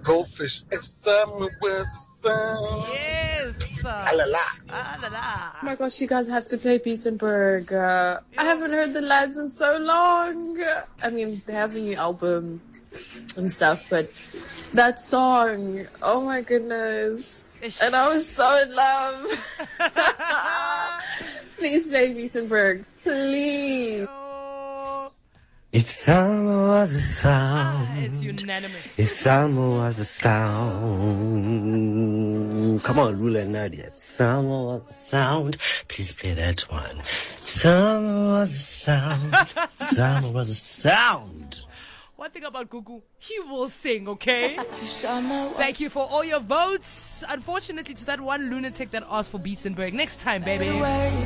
Goldfish. If summer was sun. Yes. Ah la la. Ah, la, la. Oh my gosh, you guys had to play Beatenberg. I haven't heard the lads in so long. I mean, they have a new album and stuff, but that song, oh my goodness. And I was so in love. Please play Beatenberg. Please. If summer was a sound, It's unanimous. if summer was a sound, come on, Rula and Nadia. If summer was a sound, please play that one. If summer was a sound, summer was a sound. One thing about Gugu, he will sing, okay? Thank you for all your votes. Unfortunately, to that one lunatic that asked for Beatsenberg. Next time, baby.